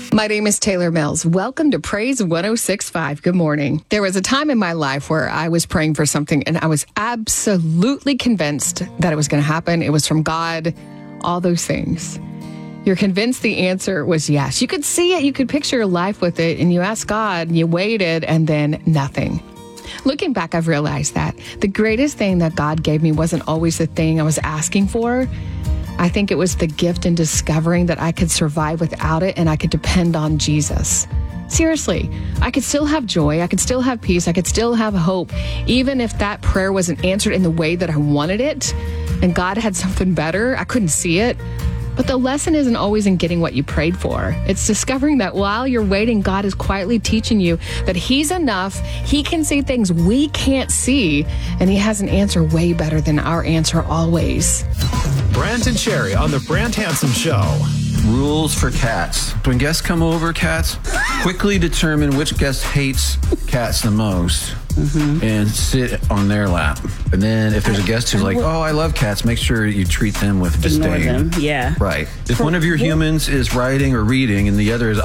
My name is Taylor Mills. Welcome to Praise 106.5. Good morning. There was a time in my life where I was praying for something and I was absolutely convinced that it was going to happen. It was from God, all those things. You're convinced the answer was yes. You could see it. You could picture your life with it, and you asked God and you waited and then nothing. Looking back, I've realized that the greatest thing that God gave me wasn't always the thing I was asking for. I think it was the gift in discovering that I could survive without it and I could depend on Jesus. Seriously, I could still have joy. I could still have peace. I could still have hope, even if that prayer wasn't answered in the way that I wanted it and God had something better. I couldn't see it. But the lesson isn't always in getting what you prayed for. It's discovering that while you're waiting, God is quietly teaching you that He's enough. He can see things we can't see, and He has an answer way better than our answer always. Brant and Sherry on the Brant Hansen Show. Rules for cats. When guests come over, cats, quickly determine which guest hates cats the most and sit on their lap. And then if there's a guest who's like, oh, I love cats, make sure you treat them with disdain. Ignore them, yeah. Right. If one of your humans is writing or reading and the other is